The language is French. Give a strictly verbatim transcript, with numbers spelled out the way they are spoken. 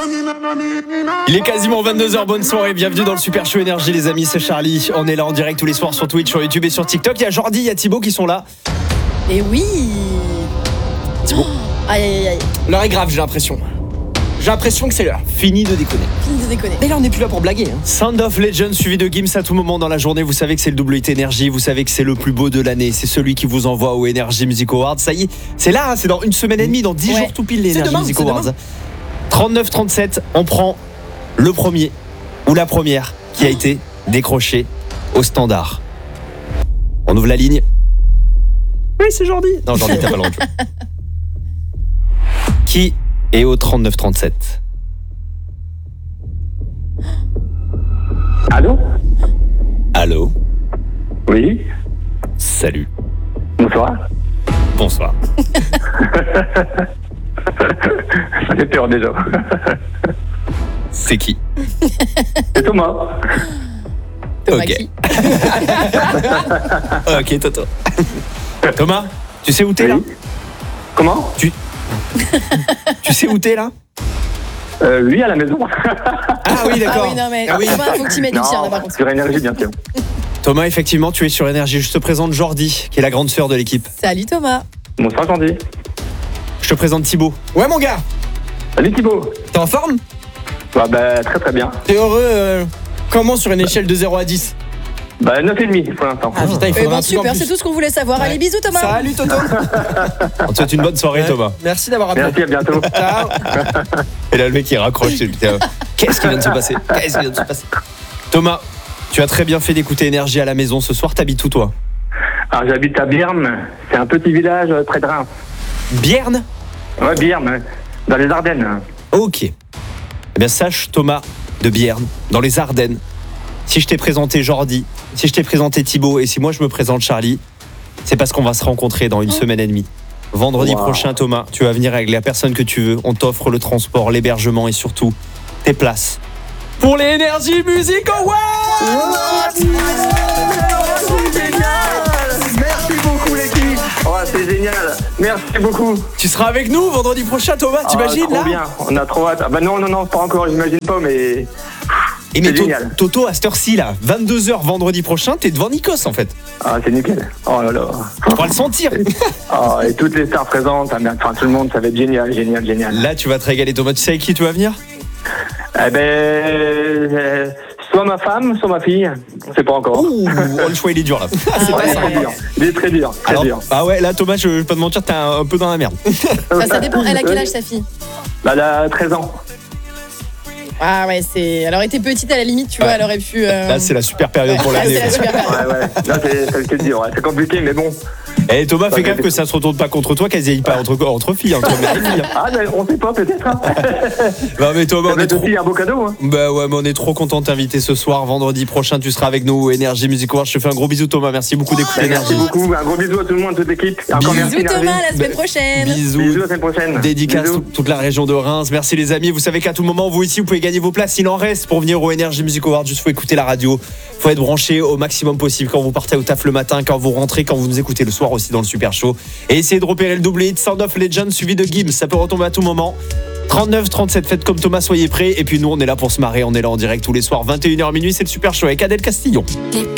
Il est quasiment vingt-deux heures, bonne soirée, bienvenue dans le Super Show Énergie les amis, c'est Charlie. On est là en direct tous les soirs sur Twitch, sur YouTube et sur TikTok. Il y a Jordi, il y a Thibaut qui sont là. Et oui. Thibaut. Oh, aïe aïe aïe. L'heure est grave, j'ai l'impression. J'ai l'impression que c'est l'heure. Fini de déconner. Fini de déconner. Mais là on n'est plus là pour blaguer. Hein. Sound of Legends suivi de Gims à tout moment dans la journée. Vous savez que c'est le W T Énergie, vous savez que c'est le plus beau de l'année. C'est celui qui vous envoie au Energy Music Awards. Ça y est, c'est là, hein, c'est dans une semaine et demie, dans dix ouais. jours tout pile les C'est Energy demain, Music c'est Awards. demain. trente-neuf trente-sept, on prend le premier ou la première qui a été décrochée au standard. On ouvre la ligne. Oui, c'est Jordi. Non, Jordi, t'as pas le droit de jouer. Qui est au trente-neuf trente-sept? Allô? Allô? Oui? Salut. Bonsoir. Bonsoir. Ça fait peur déjà. C'est qui? C'est Thomas. Thomas Ok. qui Ok, Toto. Thomas, tu sais où t'es là? Oui. Comment? Tu... tu sais où t'es là? euh, Oui, à la maison. Ah oui, d'accord. Ah oui, non mais Ah oui. Thomas, faut que tu mettes du tir là par Non, contre. sur énergie, bien sûr. Thomas, effectivement, tu es sur Énergie. Je te présente Jordi, qui est la grande sœur de l'équipe. Salut Thomas. Bonsoir, Jordi. Je te présente Thibaut. Ouais, mon gars. Salut Thibaut. T'es en forme? Bah, bah, très très bien. T'es heureux euh, comment sur une échelle de zéro à dix? Bah, neuf virgule cinq pour l'instant. Ah putain, il Eh faudra bon, un truc en super, plus. c'est tout ce qu'on voulait savoir. Ouais. Allez, bisous Thomas. Salut Toto. On te souhaite une bonne soirée, Thomas. Merci d'avoir appelé. Merci, à bientôt. Ciao. Et là, le mec, il raccroche. Putain, qu'est-ce qui vient de se passer? Qu'est-ce qui vient de se passer? Thomas, tu as très bien fait d'écouter Énergie à la maison. Ce soir, t'habites où, toi? Alors, j'habite à Bierne. C'est un petit village euh, près de Reims. Bierne? Ouais, Bierne, dans les Ardennes. Ok. Eh bien, sache, Thomas de Bierne, dans les Ardennes, si je t'ai présenté Jordi, si je t'ai présenté Thibaut et si moi je me présente Charlie, c'est parce qu'on va se rencontrer dans une semaine et demie. Vendredi Wow. prochain, Thomas, tu vas venir avec la personne que tu veux. On t'offre le transport, l'hébergement et surtout tes places pour les Energy Music Awards. Merci beaucoup, l'équipe. Oh, c'est génial. Merci beaucoup. Tu seras avec nous vendredi prochain, Thomas, t'imagines Ah, là? trop bien. On a trop hâte. Ah, bah non, non, non, pas encore, j'imagine pas, mais. Et mais C'est To- génial. Toto, à cette heure-ci, là, vingt-deux heures vendredi prochain, t'es devant Nikos en fait. Ah, c'est nickel. Oh là là. On pourra le sentir. Ah, et toutes les stars présentes, ah, bien, enfin tout le monde, ça va être génial, génial, génial. Là, tu vas te régaler, Thomas. Tu sais avec qui tu vas venir? Eh ben, euh, soit ma femme, soit ma fille, on sait pas encore. Ouh, oh, le choix il est dur là. Ah, Ouais, ouais, très ouais. dur. Il est très dur, très Alors, dur. ah ouais, là Thomas, je vais pas te mentir, t'es un, un peu dans la merde. Ah, ça dépend. Elle a quel âge sa fille? Bah, elle a treize ans. Ah ouais, c'est. Elle aurait été petite à la limite, tu vois, Ouais. elle aurait pu. euh, Là, c'est la super période pour Là, l'année. c'est la super période. Ouais, ouais. Là, c'est, c'est, c'est dur. Ouais. C'est compliqué, mais bon. Et Thomas, fais Ouais, gaffe mais- que ça se retourne pas contre toi, qu'elles aillent pas entre, entre filles, entre mères et filles. hein. Ah, mais on sait pas, peut-être. Hein. Non mais Thomas, Ça on va est être trop... aussi un beau cadeau. Hein. Bah ouais, mais on est trop content de t'inviter ce soir. Vendredi prochain, tu seras avec nous au Energy Music Awards. Je te fais un gros bisou, Thomas. Merci beaucoup d'écouter Merci Énergie. beaucoup. Un gros bisou à tout le monde, toute l'équipe. Et encore Bisous. merci, Bisous Thomas, Énergie. à la semaine prochaine. Bisous. Bisous, à la semaine prochaine. Dédicace Bisous. toute, toute la région de Reims. Merci les amis. Vous savez qu'à tout moment, vous ici, vous pouvez gagner vos places. Il en reste pour venir au Energy Music Awards. Juste faut écouter la radio. Faut être branché au maximum possible quand vous partez au taf le matin, quand vous rentrez, quand vous nous écoutez le soir aussi dans le Super Show. Et essayez de repérer le double hit Sound of Legends suivi de Gims. Ça peut retomber à tout moment. trente-neuf trente-sept, faites comme Thomas, soyez prêts. Et puis nous, on est là pour se marrer. On est là en direct tous les soirs, vingt et une heures minuit. C'est le Super Show avec Adèle Castillon.